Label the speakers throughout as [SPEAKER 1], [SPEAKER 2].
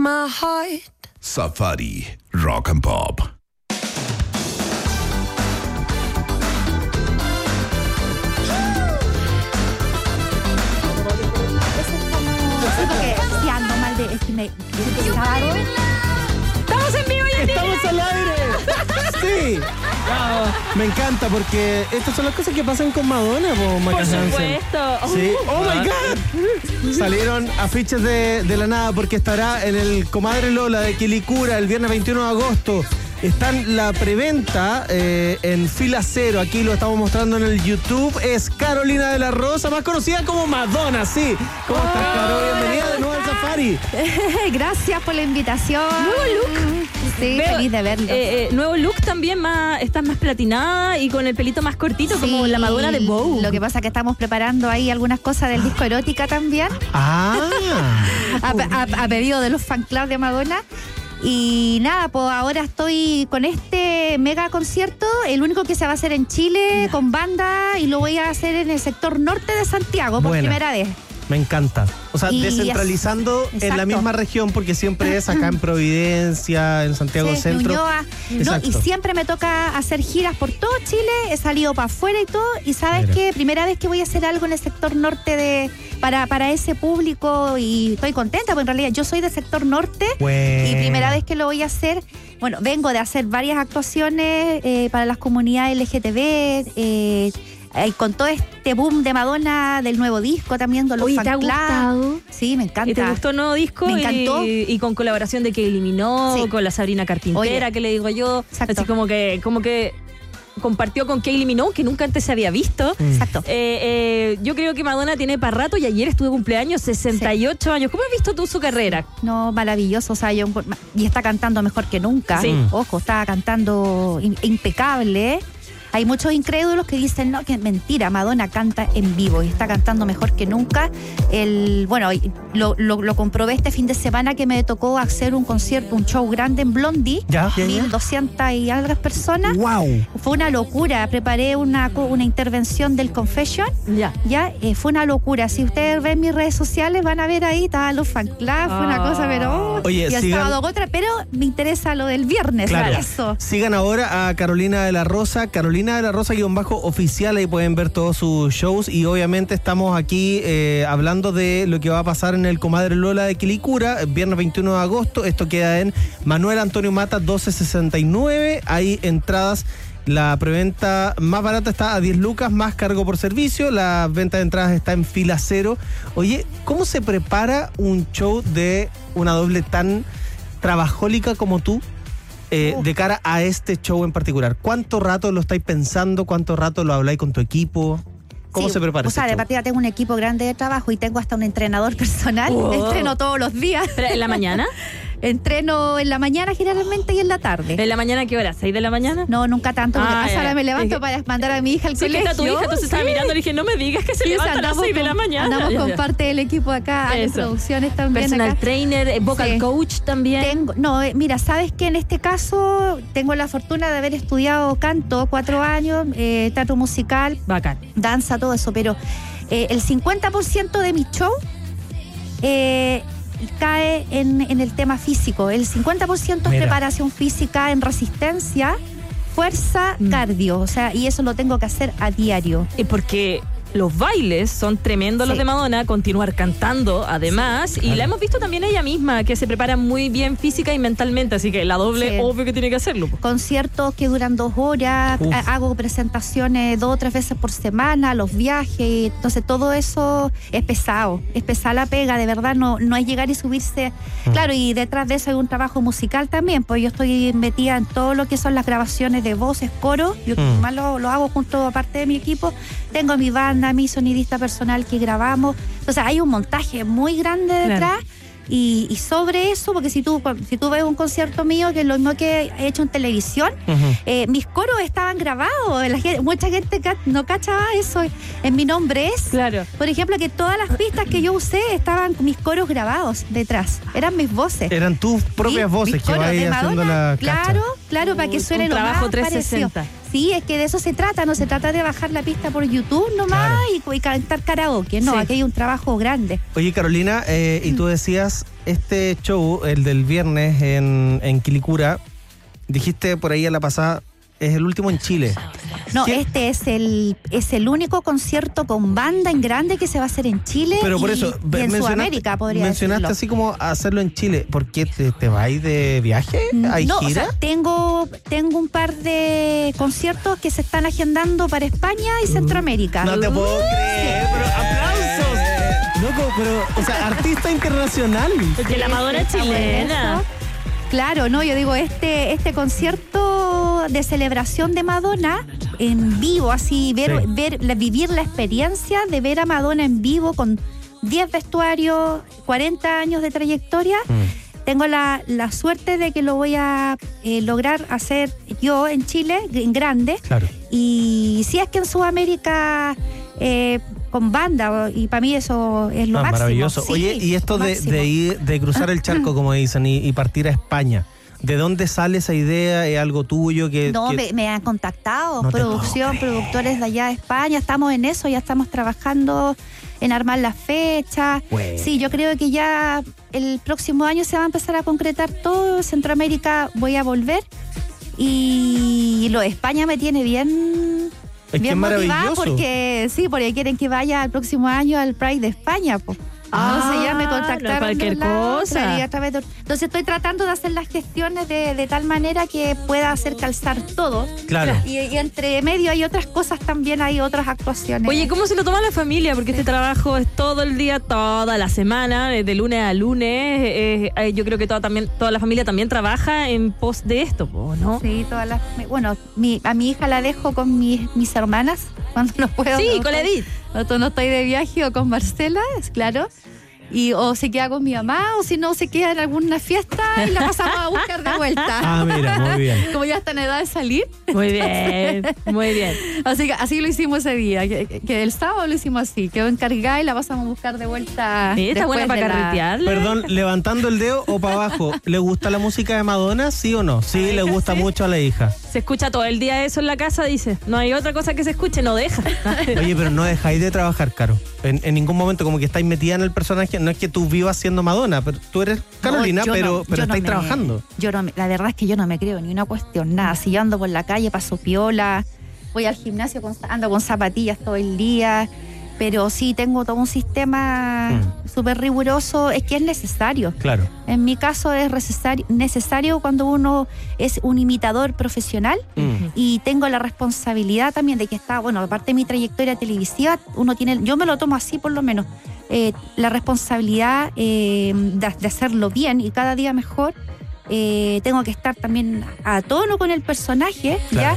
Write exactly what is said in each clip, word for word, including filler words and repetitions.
[SPEAKER 1] my heart.
[SPEAKER 2] Safari Rock and Pop.
[SPEAKER 3] Porque si ando mal de... Es que me...
[SPEAKER 4] ¡Estamos en vivo, ya!
[SPEAKER 5] ¡Estamos al aire! ¡Sí!
[SPEAKER 4] Wow.
[SPEAKER 5] Me encanta porque estas son las cosas que pasan con Madonna, po, Maca
[SPEAKER 4] Por
[SPEAKER 5] Hansen.
[SPEAKER 4] supuesto.
[SPEAKER 5] Sí.
[SPEAKER 4] Uh,
[SPEAKER 5] ¡Oh, my God! Salieron afiches de, de la nada porque estará en el Comadre Lola de Quilicura el viernes veintiuno de agosto. Está en la preventa eh, en fila cero. Aquí lo estamos mostrando en el YouTube. Es Carolina de la Rosa, más conocida como Madonna, sí. ¿Cómo
[SPEAKER 3] oh,
[SPEAKER 5] estás, Caro? Bienvenida de nuevo al Safari.
[SPEAKER 3] Gracias por la invitación.
[SPEAKER 4] Nuevo look.
[SPEAKER 3] Sí,
[SPEAKER 4] Veo,
[SPEAKER 3] feliz de verlo.
[SPEAKER 4] Eh, eh, nuevo look también, más, estás más platinada y con el pelito más cortito,
[SPEAKER 3] Sí,
[SPEAKER 4] como la Madonna de Vogue.
[SPEAKER 3] Lo que pasa es que estamos preparando ahí algunas cosas del disco Erótica también,
[SPEAKER 5] Ah.
[SPEAKER 3] a, a- a pedido de los fan club de Madonna. Y nada, pues ahora estoy con este mega concierto, el único que se va a hacer en Chile, con banda, y lo voy a hacer en el sector norte de Santiago por
[SPEAKER 5] Buena.
[SPEAKER 3] primera vez.
[SPEAKER 5] Me encanta. O sea,
[SPEAKER 3] Y
[SPEAKER 5] descentralizando
[SPEAKER 3] es-
[SPEAKER 5] en la
[SPEAKER 3] exacto.
[SPEAKER 5] misma región, porque siempre es acá en Providencia, en Santiago
[SPEAKER 3] Sí,
[SPEAKER 5] Centro.
[SPEAKER 3] Ñuñoa. No,
[SPEAKER 5] Exacto.
[SPEAKER 3] y siempre me toca hacer giras por todo Chile, he salido para afuera y todo, y sabes
[SPEAKER 5] Mira.
[SPEAKER 3] que primera vez que voy a hacer algo en el sector norte de para, para ese público, y estoy contenta, porque en realidad yo soy del sector norte.
[SPEAKER 5] Bueno.
[SPEAKER 3] Y primera vez que lo voy a hacer, bueno, vengo de hacer varias actuaciones eh, para las comunidades L G T B, eh, eh, con todo este boom de Madonna, del nuevo disco también, de los
[SPEAKER 4] Oye,
[SPEAKER 3] fan
[SPEAKER 4] ¿te ha
[SPEAKER 3] club.
[SPEAKER 4] gustado?
[SPEAKER 3] Sí, me encanta.
[SPEAKER 4] ¿Y te gustó el nuevo disco?
[SPEAKER 3] Me encantó.
[SPEAKER 4] Y, y con colaboración de Kylie Minogue,
[SPEAKER 3] Sí.
[SPEAKER 4] con la Sabrina Carpintera,
[SPEAKER 3] Oye.
[SPEAKER 4] que le digo yo.
[SPEAKER 3] Exacto.
[SPEAKER 4] Así como que, como que compartió con Kylie Minogue, que nunca antes se había visto.
[SPEAKER 3] Exacto.
[SPEAKER 4] Eh, eh, yo creo que Madonna tiene para rato, y ayer estuvo de cumpleaños, sesenta y ocho años. ¿Cómo has visto tú su carrera?
[SPEAKER 3] No, maravilloso, o sea, yo, y está cantando mejor que nunca.
[SPEAKER 4] Sí.
[SPEAKER 3] Ojo, está cantando in- impecable. Hay muchos incrédulos que dicen, no, que mentira, Madonna canta en vivo y está cantando mejor que nunca. El, bueno, lo, lo, lo comprobé este fin de semana que me tocó hacer un concierto, un show grande en Blondie,
[SPEAKER 5] Ya, ya, ya.
[SPEAKER 3] mil doscientas y algo personas.
[SPEAKER 5] ¡Wow!
[SPEAKER 3] Fue una locura, preparé una, co- una intervención del Confession.
[SPEAKER 4] Ya.
[SPEAKER 3] Ya, eh, fue una locura. Si ustedes ven mis redes sociales, van a ver ahí, estaban los fan club, fue una
[SPEAKER 4] Ah.
[SPEAKER 3] cosa, pero...
[SPEAKER 5] Oye,
[SPEAKER 3] y el
[SPEAKER 5] sigan-
[SPEAKER 3] sábado otra, pero me interesa lo del viernes,
[SPEAKER 5] Claro.
[SPEAKER 3] eso.
[SPEAKER 5] Sigan ahora a Carolina de la Rosa, Carolina de la Rosa guión bajo oficial, ahí pueden ver todos sus shows, y obviamente estamos aquí eh, hablando de lo que va a pasar en el Comadre Lola de Quilicura, el viernes veintiuno de agosto. Esto queda en Manuel Antonio Mata doce sesenta y nueve, hay entradas. La preventa más barata está a diez lucas más cargo por servicio. La venta de entradas está en fila cero. Oye, ¿cómo se prepara un show de una doble tan trabajólica como tú eh,
[SPEAKER 3] Uh.
[SPEAKER 5] de cara a este show en particular? ¿Cuánto rato lo estáis pensando? ¿Cuánto rato lo habláis con tu equipo? ¿Cómo
[SPEAKER 3] Sí,
[SPEAKER 5] se prepara
[SPEAKER 3] O
[SPEAKER 5] ese
[SPEAKER 3] sea, de
[SPEAKER 5] show?
[SPEAKER 3] partida tengo un equipo grande de trabajo y tengo hasta un entrenador personal.
[SPEAKER 4] Wow.
[SPEAKER 3] Entreno todos los días.
[SPEAKER 4] Pero, ¿en la mañana?
[SPEAKER 3] Entreno en la mañana generalmente y en la tarde.
[SPEAKER 4] ¿En la mañana a qué hora? ¿seis de la mañana?
[SPEAKER 3] No, nunca tanto. Porque
[SPEAKER 4] Ah,
[SPEAKER 3] a esa
[SPEAKER 4] ya,
[SPEAKER 3] hora
[SPEAKER 4] ya.
[SPEAKER 3] me levanto
[SPEAKER 4] Es que-
[SPEAKER 3] para mandar a mi hija al
[SPEAKER 4] Sí, que
[SPEAKER 3] colegio.
[SPEAKER 4] está tu hija, entonces estaba
[SPEAKER 3] Sí.
[SPEAKER 4] mirando y le dije, no me digas que se
[SPEAKER 3] Sí, o sea,
[SPEAKER 4] levanta a las
[SPEAKER 3] andamos
[SPEAKER 4] seis de la
[SPEAKER 3] con-
[SPEAKER 4] mañana.
[SPEAKER 3] Andamos
[SPEAKER 4] Ya,
[SPEAKER 3] con
[SPEAKER 4] ya.
[SPEAKER 3] parte del equipo acá, de
[SPEAKER 4] Eso.
[SPEAKER 3] producciones también.
[SPEAKER 4] Personal
[SPEAKER 3] acá.
[SPEAKER 4] trainer, eh, vocal
[SPEAKER 3] Sí.
[SPEAKER 4] coach también.
[SPEAKER 3] Tengo, no, eh, mira, sabes que en este caso tengo la fortuna de haber estudiado canto cuatro años, eh, teatro musical,
[SPEAKER 4] Bacán.
[SPEAKER 3] danza, todo eso, pero eh, el cincuenta por ciento de mi show eh, cae en, en el tema físico. El cincuenta por ciento es
[SPEAKER 5] Mira.
[SPEAKER 3] preparación física en resistencia, fuerza,
[SPEAKER 4] Mm.
[SPEAKER 3] cardio, o sea, y eso lo tengo que hacer a diario.
[SPEAKER 4] Y porque los bailes son tremendos los
[SPEAKER 3] Sí.
[SPEAKER 4] de Madonna, continuar cantando además, y la hemos visto también ella misma, que se prepara muy bien física y mentalmente, así que la doble
[SPEAKER 3] Sí.
[SPEAKER 4] obvio que tiene que hacerlo. po.
[SPEAKER 3] Conciertos que duran dos horas,
[SPEAKER 5] Uf.
[SPEAKER 3] ha- hago presentaciones dos o tres veces por semana, los viajes, entonces todo eso es pesado, es pesada la pega, de verdad, no, no es llegar y subirse. Claro, y detrás de eso hay un trabajo musical también, pues yo estoy metida en todo lo que son las grabaciones de voces, coros, yo
[SPEAKER 5] Mm.
[SPEAKER 3] más lo, lo hago junto a parte de mi equipo, tengo mi banda, mi sonidista personal que grabamos, entonces hay un montaje muy grande detrás.
[SPEAKER 4] Claro.
[SPEAKER 3] Y, y sobre eso, porque si tú, si tú ves un concierto mío, que es lo mismo que he hecho en televisión,
[SPEAKER 5] Ujú.
[SPEAKER 3] eh, mis coros estaban grabados. La gente- mucha gente ca- no cachaba eso. En Mi Nombre Es.
[SPEAKER 4] Claro.
[SPEAKER 3] Por ejemplo, que todas las pistas que yo usé estaban con mis coros grabados detrás. Eran mis voces.
[SPEAKER 5] Eran tus propias
[SPEAKER 3] Sí,
[SPEAKER 5] voces
[SPEAKER 3] mis
[SPEAKER 5] que
[SPEAKER 3] coros
[SPEAKER 5] vais
[SPEAKER 3] de
[SPEAKER 5] haciendo
[SPEAKER 3] Madonna,
[SPEAKER 5] la cacha.
[SPEAKER 3] Claro, claro, para que
[SPEAKER 4] Un-
[SPEAKER 3] suene
[SPEAKER 4] un
[SPEAKER 3] lo
[SPEAKER 4] trabajo
[SPEAKER 3] más
[SPEAKER 4] trescientos
[SPEAKER 3] parecido.
[SPEAKER 4] sesenta.
[SPEAKER 3] Sí, es que de eso se trata, no se trata de bajar la pista por YouTube nomás
[SPEAKER 5] Claro.
[SPEAKER 3] y, y cantar karaoke, no,
[SPEAKER 4] Sí.
[SPEAKER 3] aquí hay un trabajo grande.
[SPEAKER 5] Oye, Carolina, eh, y tú decías, este show, el del viernes en, en Quilicura, dijiste por ahí a la pasada, es el último en Chile.
[SPEAKER 3] No,
[SPEAKER 5] ¿Qué?
[SPEAKER 3] este es el es el único concierto con banda en grande que se va a hacer en Chile
[SPEAKER 5] Pero por
[SPEAKER 3] y,
[SPEAKER 5] eso,
[SPEAKER 3] y en
[SPEAKER 5] mencionaste-
[SPEAKER 3] Sudamérica, podría
[SPEAKER 5] mencionaste
[SPEAKER 3] decirlo.
[SPEAKER 5] así como hacerlo en Chile. ¿Por qué te, te vais de viaje? ¿Hay
[SPEAKER 3] no,
[SPEAKER 5] gira?
[SPEAKER 3] o sea, tengo, tengo un par de conciertos que se están agendando para España y Centroamérica.
[SPEAKER 5] No te puedo creer, pero aplausos. Loco, pero, o sea, artista internacional.
[SPEAKER 4] Que la Madonna
[SPEAKER 3] Está
[SPEAKER 4] chilena.
[SPEAKER 3] bueno. Claro, no, yo digo, este, este concierto de celebración de Madonna en vivo, así, ver,
[SPEAKER 5] Sí.
[SPEAKER 3] ver, la- vivir la experiencia de ver a Madonna en vivo con diez vestuarios, cuarenta años de trayectoria. Tengo la, la suerte de que lo voy a eh, lograr hacer yo en Chile, en grande.
[SPEAKER 5] Claro.
[SPEAKER 3] Y si es que en Sudamérica eh, con banda, y para mí eso es lo
[SPEAKER 5] Ah,
[SPEAKER 3] máximo.
[SPEAKER 5] maravilloso.
[SPEAKER 3] Sí,
[SPEAKER 5] Oye, y esto
[SPEAKER 3] lo
[SPEAKER 5] de,
[SPEAKER 3] máximo.
[SPEAKER 5] de ir, de cruzar el charco, como dicen, y, y partir a España. ¿De dónde sale esa idea? ¿Es algo tuyo que...?
[SPEAKER 3] No,
[SPEAKER 5] que-
[SPEAKER 3] me, me han contactado,
[SPEAKER 5] No te
[SPEAKER 3] producción,
[SPEAKER 5] puedo
[SPEAKER 3] productores de allá de España, estamos en eso, ya estamos trabajando en armar las fechas.
[SPEAKER 5] Bueno.
[SPEAKER 3] Sí, yo creo que ya el próximo año se va a empezar a concretar todo, Centroamérica voy a volver y lo de España me tiene bien...
[SPEAKER 5] Es que
[SPEAKER 3] bien
[SPEAKER 5] es
[SPEAKER 3] motivada
[SPEAKER 5] maravilloso.
[SPEAKER 3] porque sí, porque quieren que vaya el próximo año al Pride de España, pues.
[SPEAKER 4] Ah,
[SPEAKER 3] Entonces ya me
[SPEAKER 4] no es
[SPEAKER 3] contactaron
[SPEAKER 4] cualquier
[SPEAKER 3] de la
[SPEAKER 4] cosa.
[SPEAKER 3] otra y a través de- Entonces estoy tratando de hacer las gestiones de, de tal manera que pueda hacer calzar todo.
[SPEAKER 5] Claro.
[SPEAKER 3] Y, y entre medio hay otras cosas también, hay otras actuaciones.
[SPEAKER 4] Oye, ¿cómo se lo toma la familia? Porque este trabajo es todo el día, toda la semana, de lunes a lunes. Eh, eh, yo creo que toda también toda la familia también trabaja en pos de esto, po, ¿no?
[SPEAKER 3] Sí, todas las... Bueno, mi, a mi hija la dejo con mis, mis hermanas cuando no puedo.
[SPEAKER 4] Sí,
[SPEAKER 3] no
[SPEAKER 4] con
[SPEAKER 3] estoy-
[SPEAKER 4] Edith.
[SPEAKER 3] Cuando no estoy de viaje o con Marcela, es claro. Y o se queda con mi mamá o si no se queda en alguna fiesta y la pasamos a buscar de vuelta.
[SPEAKER 5] Ah, mira, muy bien.
[SPEAKER 3] Como ya está en edad de salir.
[SPEAKER 4] Muy bien, muy bien.
[SPEAKER 3] Así que así lo hicimos ese día. Que, que el sábado lo hicimos así. Quedó encargada y la pasamos a buscar de vuelta.
[SPEAKER 4] Sí, está
[SPEAKER 3] después
[SPEAKER 4] buena para
[SPEAKER 3] de la-
[SPEAKER 4] carretear.
[SPEAKER 5] Perdón, levantando el dedo o para abajo. ¿Le gusta la música de Madonna, sí o no? Sí, le gusta mucho a la hija.
[SPEAKER 4] Se escucha todo el día eso en la casa, dice. No hay otra cosa que se escuche, no deja.
[SPEAKER 5] Oye, pero no dejáis de trabajar, Caro. En, en ningún momento como que estáis metida en el personaje. No es que tú vivas siendo Madonna, pero tú eres Carolina,
[SPEAKER 3] No, yo
[SPEAKER 5] pero,
[SPEAKER 3] no-
[SPEAKER 5] pero
[SPEAKER 3] yo no
[SPEAKER 5] estáis
[SPEAKER 3] me-
[SPEAKER 5] trabajando.
[SPEAKER 3] Yo no, me- la verdad es que yo no me creo ni una cuestión, nada. Si yo ando por la calle, paso piola, voy al gimnasio, con- ando con zapatillas todo el día, pero sí tengo todo un sistema
[SPEAKER 5] Mm.
[SPEAKER 3] súper riguroso, es que es necesario.
[SPEAKER 5] Claro.
[SPEAKER 3] En mi caso es necesario, necesario cuando uno es un imitador profesional
[SPEAKER 5] Mm.
[SPEAKER 3] y tengo la responsabilidad también de que está, bueno, aparte de mi trayectoria televisiva, uno tiene, yo me lo tomo así por lo menos, eh, la responsabilidad eh, de, de hacerlo bien y cada día mejor. Eh, tengo que estar también a tono con el personaje,
[SPEAKER 5] Claro.
[SPEAKER 3] ¿ya?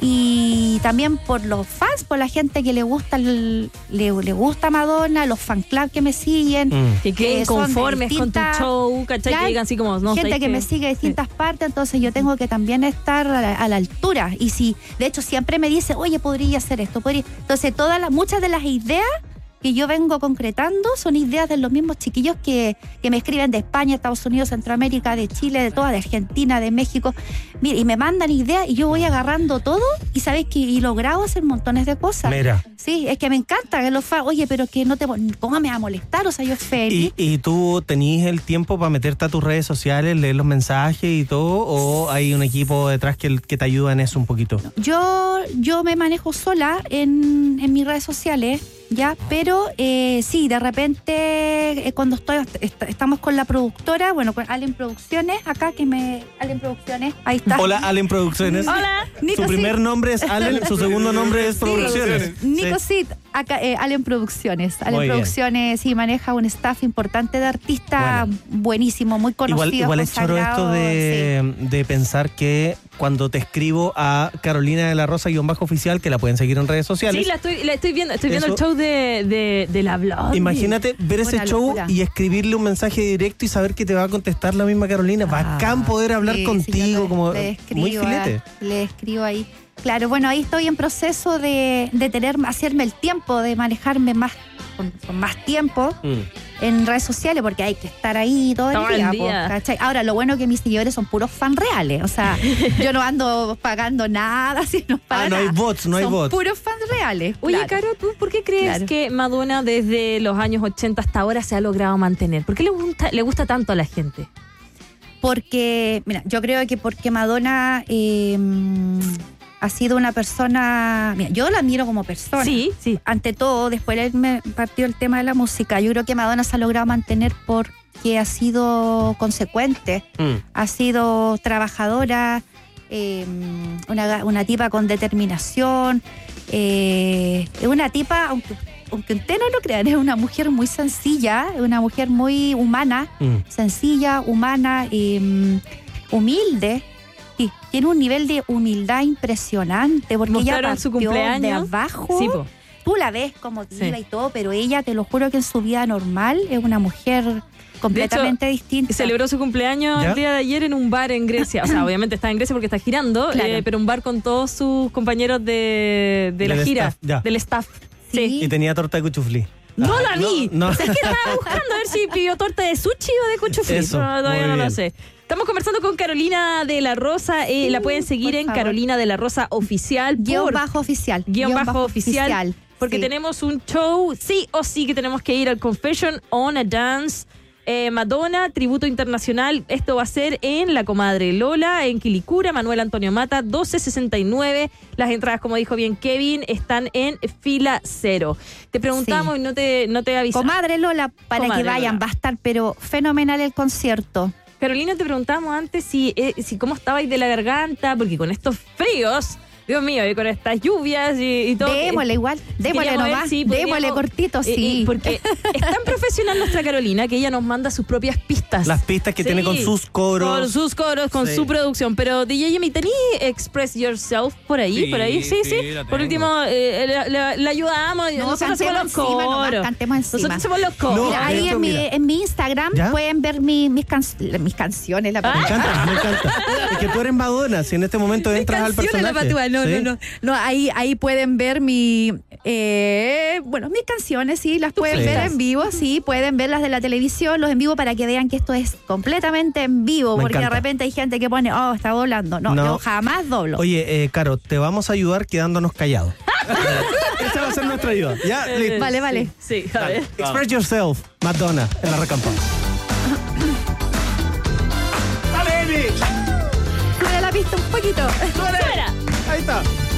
[SPEAKER 3] Y también por los fans, por la gente que le gusta el- le, le gusta Madonna, los fan club que me siguen.
[SPEAKER 5] Mm.
[SPEAKER 4] Que queden
[SPEAKER 3] Que son de
[SPEAKER 4] conformes con tu
[SPEAKER 3] distintas-
[SPEAKER 4] show, ¿cachai?
[SPEAKER 3] Ya,
[SPEAKER 4] Que digan así como, no
[SPEAKER 3] gente
[SPEAKER 4] sé
[SPEAKER 3] que me sigue de distintas partes, entonces yo tengo que también estar a la, a la altura. Y si, de hecho, siempre me dice, oye, podría hacer esto, podría. Entonces, todas las, muchas de las ideas que yo vengo concretando son ideas de los mismos chiquillos que, que me escriben de España, Estados Unidos, Centroamérica, de Chile, de toda, de Argentina, de México. Mira, y me mandan ideas y yo voy agarrando todo y sabes que y logrado hacer montones de cosas.
[SPEAKER 5] Mira.
[SPEAKER 3] Sí, es que me encanta que los fans, oye, pero que no te, ¿cómo me va a molestar? O sea, yo feliz.
[SPEAKER 5] ¿Y, ¿Y tú tenís el tiempo para meterte a tus redes sociales, leer los mensajes y todo? ¿O hay un equipo detrás que, que te ayuda en eso un poquito?
[SPEAKER 3] Yo, yo me manejo sola en, en mis redes sociales, ya, pero eh, sí, de repente eh, cuando estoy, est- estamos con la productora, bueno, con Allen Producciones, acá que me, Allen Producciones, ahí está.
[SPEAKER 5] Hola, Allen Producciones.
[SPEAKER 4] Hola.
[SPEAKER 3] Nico
[SPEAKER 5] Su primer
[SPEAKER 3] Sid.
[SPEAKER 5] nombre es Allen, su segundo nombre es Producciones.
[SPEAKER 3] Nico
[SPEAKER 5] Sí.
[SPEAKER 3] Sid, acá, eh, Allen Producciones. Allen
[SPEAKER 5] Muy bien.
[SPEAKER 3] Producciones sí maneja un staff importante de artistas,
[SPEAKER 5] Bueno.
[SPEAKER 3] buenísimo, muy conocido.
[SPEAKER 5] Igual, igual es choro esto de, de pensar que cuando te escribo a Carolina de la Rosa guión bajo oficial, que la pueden seguir en redes sociales.
[SPEAKER 4] Sí, la estoy, la estoy viendo. Estoy viendo
[SPEAKER 5] Eso-
[SPEAKER 4] el show de, de, de la Blondie.
[SPEAKER 5] Imagínate ver ese
[SPEAKER 3] Una
[SPEAKER 5] show
[SPEAKER 3] locura.
[SPEAKER 5] y escribirle un mensaje directo y saber que te va a contestar la misma Carolina. Bacán poder hablar
[SPEAKER 3] Sí, sí,
[SPEAKER 5] contigo,
[SPEAKER 3] yo le-
[SPEAKER 5] como
[SPEAKER 3] le escribo
[SPEAKER 5] muy filete.
[SPEAKER 3] a- le escribo ahí. Claro, bueno, ahí estoy en proceso de, de tener, hacerme el tiempo, de manejarme más con, con más tiempo.
[SPEAKER 5] Mm.
[SPEAKER 3] en redes sociales, porque hay que estar ahí todo el
[SPEAKER 4] Todo el
[SPEAKER 3] día.
[SPEAKER 4] día.
[SPEAKER 3] po, ¿cachai? Ahora, lo bueno es que mis seguidores son puros fans reales. O sea, yo no ando pagando nada, sino para
[SPEAKER 5] Ah, no hay
[SPEAKER 3] nada.
[SPEAKER 5] bots, no hay
[SPEAKER 3] son
[SPEAKER 5] bots.
[SPEAKER 3] puros fans reales.
[SPEAKER 4] Oye,
[SPEAKER 3] claro.
[SPEAKER 4] Caro, ¿tú por qué crees
[SPEAKER 3] Claro.
[SPEAKER 4] que Madonna desde los años ochenta hasta ahora se ha logrado mantener? ¿Por qué le gusta, le gusta tanto a la gente?
[SPEAKER 3] Porque, mira, yo creo que porque Madonna eh, ha sido una persona. Mira, yo la admiro como persona.
[SPEAKER 4] Sí, sí.
[SPEAKER 3] Ante todo, después él me partió el tema de la música. Yo creo que Madonna se ha logrado mantener porque ha sido consecuente,
[SPEAKER 5] Mm.
[SPEAKER 3] ha sido trabajadora, eh, una, una tipa con determinación. eh, es una tipa, aunque, aunque usted no lo crean, es una mujer muy sencilla, es una mujer muy humana,
[SPEAKER 5] Mm.
[SPEAKER 3] sencilla, humana, eh, humilde. Sí, tiene un nivel de humildad impresionante porque ella
[SPEAKER 4] Mostraron su
[SPEAKER 3] partió
[SPEAKER 4] cumpleaños.
[SPEAKER 3] de abajo.
[SPEAKER 4] Sí, po.
[SPEAKER 3] Tú la ves como diva
[SPEAKER 4] Sí.
[SPEAKER 3] y todo, pero ella, te lo juro que en su vida normal es una mujer completamente distinta.
[SPEAKER 4] Celebró su cumpleaños
[SPEAKER 5] ¿Ya?
[SPEAKER 4] el día de ayer en un bar en Grecia. O sea, obviamente está en Grecia porque está girando,
[SPEAKER 3] Claro.
[SPEAKER 4] eh, pero un bar con todos sus compañeros de, de la
[SPEAKER 5] Del
[SPEAKER 4] gira,
[SPEAKER 5] staff, ya.
[SPEAKER 4] del staff.
[SPEAKER 3] Sí.
[SPEAKER 4] Sí.
[SPEAKER 5] Y tenía torta de cuchuflí.
[SPEAKER 4] No
[SPEAKER 5] Ah,
[SPEAKER 4] la vi.
[SPEAKER 5] No, no.
[SPEAKER 4] Es que estaba buscando a ver si pidió torta de sushi o de cuchuflí.
[SPEAKER 5] Eso,
[SPEAKER 4] No, todavía
[SPEAKER 5] muy
[SPEAKER 4] no lo
[SPEAKER 5] bien.
[SPEAKER 4] sé. Estamos conversando con Carolina de la Rosa. eh, la pueden seguir
[SPEAKER 3] por
[SPEAKER 4] en
[SPEAKER 3] favor.
[SPEAKER 4] Carolina de la Rosa Oficial.
[SPEAKER 3] Guión
[SPEAKER 4] por-
[SPEAKER 3] bajo oficial.
[SPEAKER 4] Guión bajo oficial. Porque
[SPEAKER 3] sí.
[SPEAKER 4] tenemos un show, sí o sí, que tenemos que ir al Confession on a Dance. Eh, Madonna, tributo internacional. Esto va a ser en La Comadre Lola, en Quilicura, Manuel Antonio Mata, doce sesenta y nueve. Las entradas, como dijo bien Kevin, están en fila cero. Te preguntamos
[SPEAKER 3] Sí.
[SPEAKER 4] y no te, no te avisamos.
[SPEAKER 3] Comadre Lola, para
[SPEAKER 4] Comadre
[SPEAKER 3] que vayan,
[SPEAKER 4] Lola.
[SPEAKER 3] va a estar, pero fenomenal el concierto.
[SPEAKER 4] Carolina, te preguntamos antes si, eh, si cómo estabais de la garganta, porque con estos fríos, Dios mío, y con estas lluvias y, y todo.
[SPEAKER 3] Démosle igual, démosle
[SPEAKER 4] Queríamos ver
[SPEAKER 3] nomás,
[SPEAKER 4] si
[SPEAKER 3] démosle
[SPEAKER 4] podríamos-
[SPEAKER 3] cortito,
[SPEAKER 4] eh,
[SPEAKER 3] sí.
[SPEAKER 4] eh, porque es tan profesional nuestra Carolina que ella nos manda sus propias pistas.
[SPEAKER 5] Las pistas que tiene con sus coros.
[SPEAKER 4] Con sus coros, con
[SPEAKER 5] Sí.
[SPEAKER 4] su producción. Pero D J Jimmy, ¿tení Express Yourself por ahí?
[SPEAKER 2] Sí,
[SPEAKER 4] por ahí, sí, sí.
[SPEAKER 2] sí, la
[SPEAKER 4] Por
[SPEAKER 2] tengo.
[SPEAKER 4] último, eh, la, la- la ayudamos.
[SPEAKER 3] No,
[SPEAKER 4] Nosotros hacemos los
[SPEAKER 3] cantemos encima nomás,
[SPEAKER 4] coros.
[SPEAKER 3] cantemos encima.
[SPEAKER 4] Nosotros hacemos los coros.
[SPEAKER 5] No,
[SPEAKER 3] Mira,
[SPEAKER 5] de
[SPEAKER 3] ahí
[SPEAKER 5] hecho,
[SPEAKER 3] en mi,
[SPEAKER 5] mira.
[SPEAKER 3] en mi Instagram
[SPEAKER 5] ¿Ya?
[SPEAKER 3] pueden ver mi- mis, can- mis canciones. La
[SPEAKER 5] Me encanta, me encanta. Es que tú eres Madonna, si en este momento entras al
[SPEAKER 3] Canciones, la
[SPEAKER 5] personaje.
[SPEAKER 3] patúa. No,
[SPEAKER 5] ¿sí?
[SPEAKER 3] no, no, no. Ahí, ahí pueden ver mi, eh, bueno, mis canciones, sí, las pueden
[SPEAKER 5] pistas.
[SPEAKER 3] ver en vivo, sí, pueden ver las de la televisión, los en vivo para que vean que esto es completamente en vivo,
[SPEAKER 5] Me
[SPEAKER 3] porque
[SPEAKER 5] encanta.
[SPEAKER 3] de repente hay gente que pone, oh, está doblando. No,
[SPEAKER 5] No.
[SPEAKER 3] yo jamás doblo.
[SPEAKER 5] Oye, eh, Caro, te vamos a ayudar quedándonos callados. Esa va a ser nuestra ayuda. Ya,
[SPEAKER 4] Eh,
[SPEAKER 5] listo.
[SPEAKER 3] Vale, vale.
[SPEAKER 4] Sí, sí, a ver.
[SPEAKER 5] Express yourself, Madonna, en la Rock and Pop. ¡Dale, Amy!
[SPEAKER 3] Sube la pista un poquito.
[SPEAKER 5] ¡Suena!
[SPEAKER 4] Fuera.
[SPEAKER 5] Ahí está.